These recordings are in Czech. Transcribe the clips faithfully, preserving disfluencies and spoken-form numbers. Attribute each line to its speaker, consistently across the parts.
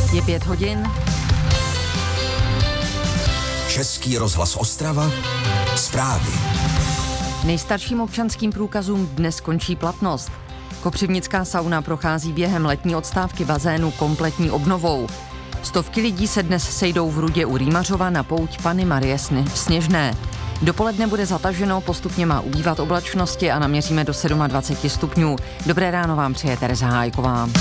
Speaker 1: Je pět hodin.
Speaker 2: Český rozhlas Ostrava. Zprávy.
Speaker 1: Nejstarším občanským průkazům dnes končí platnost. Kopřivnická sauna prochází během letní odstávky bazénu kompletní obnovou. Stovky lidí se dnes sejdou v Rudě u Rýmařova na pouť Panny Marie Sněžné. Dopoledne bude zataženo, postupně má ubývat oblačnosti a naměříme do dvacet sedm stupňů. Dobré ráno vám přeje Tereza Hájková.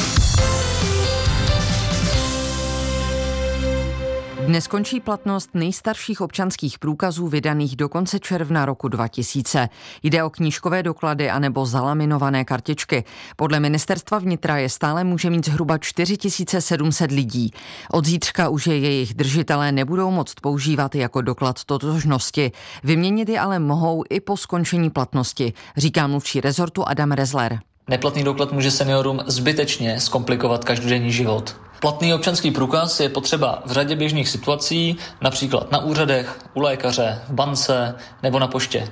Speaker 1: Dnes končí platnost nejstarších občanských průkazů vydaných do konce června roku dva tisíce. Jde o knížkové doklady anebo zalaminované kartičky. Podle ministerstva vnitra je stále může mít zhruba čtyři tisíce sedm set lidí. Od zítřka už je jejich držitelé nebudou moct používat jako doklad totožnosti. Vyměnit je ale mohou i po skončení platnosti, říká mluvčí rezortu Adam Rezler.
Speaker 3: Neplatný doklad může seniorům zbytečně zkomplikovat každodenní život. Platný občanský průkaz je potřeba v řadě běžných situací, například na úřadech, u lékaře, v bance nebo na poště.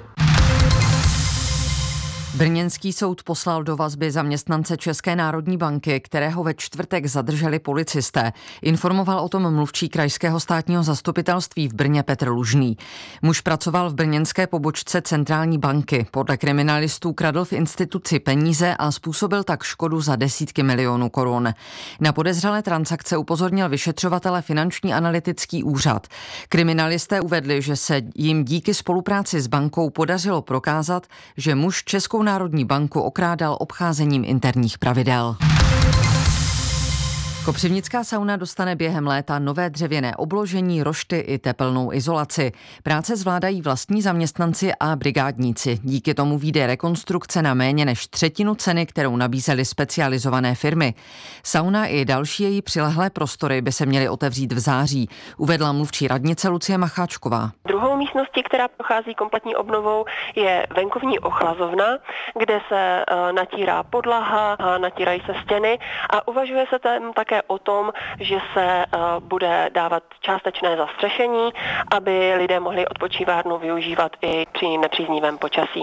Speaker 1: Brněnský soud poslal do vazby zaměstnance České národní banky, kterého ve čtvrtek zadrželi policisté. Informoval o tom mluvčí krajského státního zastupitelství v Brně Petr Lužný. Muž pracoval v brněnské pobočce centrální banky. Podle kriminalistů kradl v instituci peníze a způsobil tak škodu za desítky milionů korun. Na podezřelé transakce upozornil vyšetřovatele Finanční analytický úřad. Kriminalisté uvedli, že se jim díky spolupráci s bankou podařilo prokázat, že muž Českou Národní banku okrádal obcházením interních pravidel. Kopřivnická sauna dostane během léta nové dřevěné obložení, rošty i tepelnou izolaci. Práce zvládají vlastní zaměstnanci a brigádníci. Díky tomu vyjde rekonstrukce na méně než třetinu ceny, kterou nabízely specializované firmy. Sauna i další její přilehlé prostory by se měly otevřít v září, uvedla mluvčí radnice Lucie Macháčková.
Speaker 4: Druhou místností, která prochází kompletní obnovou, je venkovní ochlazovna, kde se natírá podlaha, natírají se stěny a uvažuje se tam také o tom, že se bude dávat částečné zastřešení, aby lidé mohli odpočívárnu využívat i při nepříznivém počasí.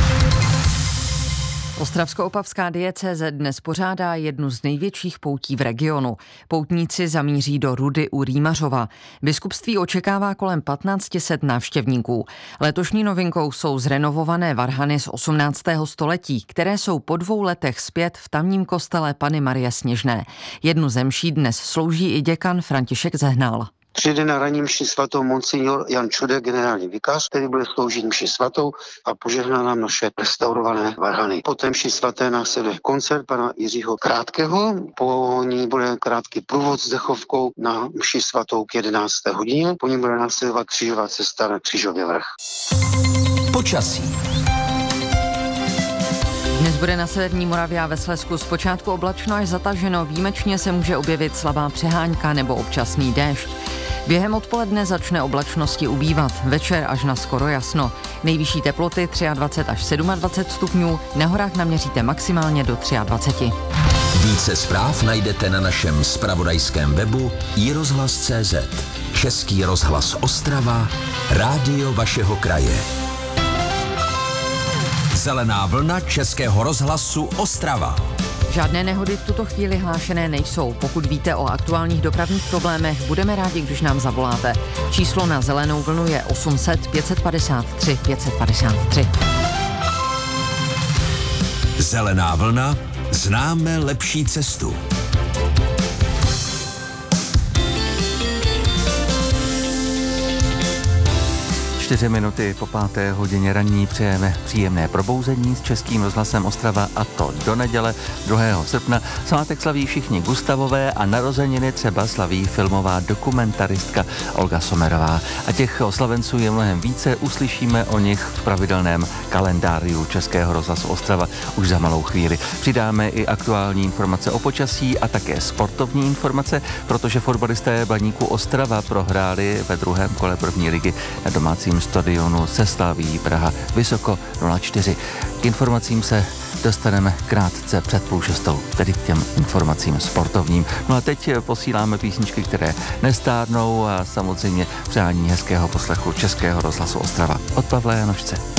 Speaker 1: Ostravsko-opavská diecéze dnes pořádá jednu z největších poutí v regionu. Poutníci zamíří do Rudy u Rýmařova. Biskupství očekává kolem patnáct set návštěvníků. Letošní novinkou jsou zrenovované varhany z osmnáctého století, které jsou po dvou letech zpět v tamním kostele Panny Marie Sněžné. Jednu ze mší dnes slouží i děkan František Zehnal.
Speaker 5: Přijde na ranní mši svatou monsignor Jan Čudek, generální vikář, který bude sloužit mši svatou a požehná nám naše restaurované varhany. Poté mši svaté následuje koncert pana Jiřího Krátkého, po ní bude krátký průvod s dechovkou na mši svatou k jedenácté hodině, po ní bude následovat křížová cesta na Křížový vrch.
Speaker 2: Počasí.
Speaker 1: Dnes bude na severní Moravě a ve Slezsku zpočátku oblačno až zataženo, výjimečně se může objevit slabá přehánka nebo občasný déšť. Během odpoledne začne oblačnosti ubývat, večer až na skoro jasno. Nejvyšší teploty dvacet tři až dvacet sedm stupňů, na horách naměříte maximálně do dvacet tři.
Speaker 2: Více zpráv najdete na našem zpravodajském webu i rozhlas tečka cé zet. Český rozhlas Ostrava, rádio vašeho kraje. Zelená vlna Českého rozhlasu Ostrava.
Speaker 1: Žádné nehody v tuto chvíli hlášené nejsou. Pokud víte o aktuálních dopravních problémech, budeme rádi, když nám zavoláte. Číslo na zelenou vlnu je osm set pět padesát tři pět padesát tři.
Speaker 2: Zelená vlna, známe lepší cestu.
Speaker 6: Čtyři minuty po páté hodině ranní přejeme příjemné probouzení s Českým rozhlasem Ostrava, a to do neděle druhého srpna. Svátek slaví všichni Gustavové a narozeniny třeba slaví filmová dokumentaristka Olga Sommerová. A těch oslavenců je mnohem více, uslyšíme o nich v pravidelném kalendáriu Českého rozhlasu Ostrava už za malou chvíli. Přidáme i aktuální informace o počasí a také sportovní informace, protože fotbalisté Baníku Ostrava prohráli ve druhém kole první ligy na domácím stadionu se Slavií Praha Vysoko nula čtyři. K informacím se dostaneme krátce před půl šestou, tedy k těm informacím sportovním. No a teď posíláme písničky, které nestárnou, a samozřejmě přání hezkého poslechu Českého rozhlasu Ostrava od Pavla Janošce.